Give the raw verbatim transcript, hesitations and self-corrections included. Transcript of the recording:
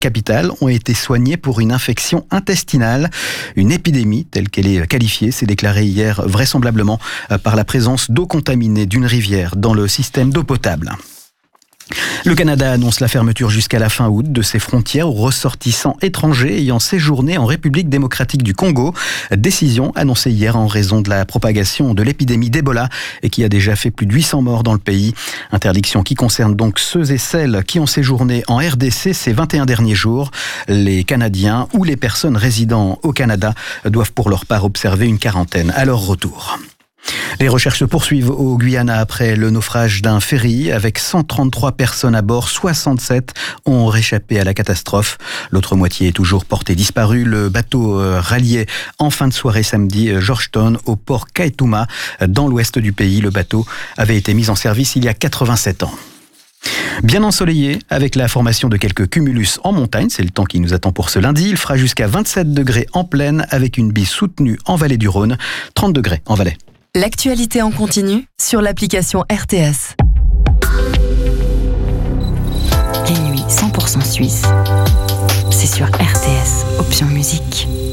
capitale ont été soignés pour une infection intestinale. Une épidémie, telle qu'elle est qualifiée, s'est déclarée hier vraisemblablement par la présence d'eau contaminée d'une rivière dans le système d'eau potable. Le Canada annonce la fermeture jusqu'à la fin août de ses frontières aux ressortissants étrangers ayant séjourné en République démocratique du Congo. Décision annoncée hier en raison de la propagation de l'épidémie d'Ebola et qui a déjà fait plus de huit cents morts dans le pays. Interdiction qui concerne donc ceux et celles qui ont séjourné en R D C ces vingt et un derniers jours. Les Canadiens ou les personnes résidant au Canada doivent pour leur part observer une quarantaine à leur retour. Les recherches se poursuivent au Guyana après le naufrage d'un ferry avec cent trente-trois personnes à bord. soixante-sept ont réchappé à la catastrophe. L'autre moitié est toujours portée disparue. Le bateau ralliait en fin de soirée samedi Georgetown au port Kaituma dans l'ouest du pays. Le bateau avait été mis en service il y a quatre-vingt-sept ans. Bien ensoleillé, avec la formation de quelques cumulus en montagne, c'est le temps qui nous attend pour ce lundi. Il fera jusqu'à vingt-sept degrés en plaine avec une bise soutenue en vallée du Rhône, trente degrés en Valais. L'actualité en continu sur l'application R T S. Les nuits cent pour cent suisses, c'est sur R T S, option musique.